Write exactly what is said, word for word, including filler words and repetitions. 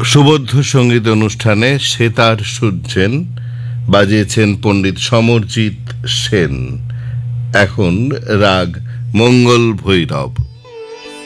সুবদ্ধ সঙ্গীত অনুষ্ঠানে সেতার সুরছেন, বাজিয়েছেন পণ্ডিত সমরজিৎ সেন। এখন রাগ মঙ্গল ভৈরব।